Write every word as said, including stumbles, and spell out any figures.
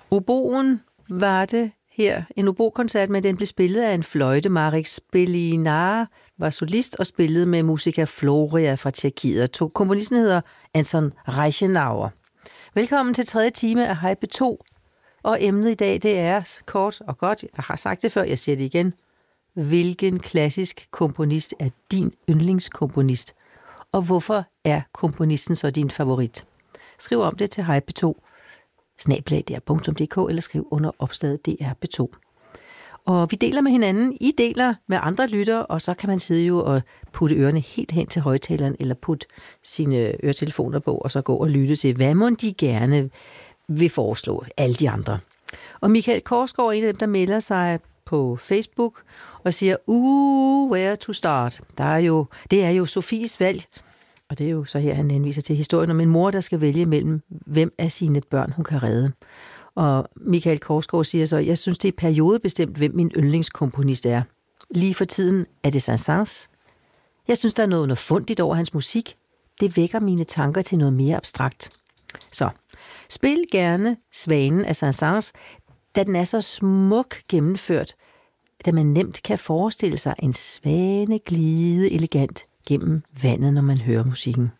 Oboen var det her. En obokoncert, men den blev spillet af en fløjte. Marek Spelinar var solist og spillede med Musica Floria fra Tjekkiet. Komponisten hedder Anton Reichenauer. Velkommen til tredje time af Hej P to. Og emnet i dag, det er kort og godt. Jeg har sagt det før, jeg siger det igen. Hvilken klassisk komponist er din yndlingskomponist? Og hvorfor er komponisten så din favorit? Skriv om det til Hej P to. snabel-a d r punktum d k eller skriv under opslaget D R P to. Og vi deler med hinanden, I deler med andre lyttere, og så kan man sidde jo og putte ørerne helt hen til højtaleren, eller putte sine øretelefoner på, og så gå og lytte til, hvad må de gerne vil foreslå, alle de andre. Og Michael Korsgaard er en af dem, der melder sig på Facebook og siger, uh, where to start. Der er jo, det er jo Sofies valg. Og det er jo så her, han henviser til historien om en mor, der skal vælge mellem, hvem af sine børn hun kan redde. Og Michael Korsgaard siger så, jeg synes, det er periodebestemt, hvem min yndlingskomponist er. Lige for tiden er det Saint-Saëns. Jeg synes, der er noget underfundigt over hans musik. Det vækker mine tanker til noget mere abstrakt. Så spil gerne Svanen af Saint-Saëns, da den er så smuk gennemført, da man nemt kan forestille sig en svane glide elegant gennem vandet, når man hører musikken.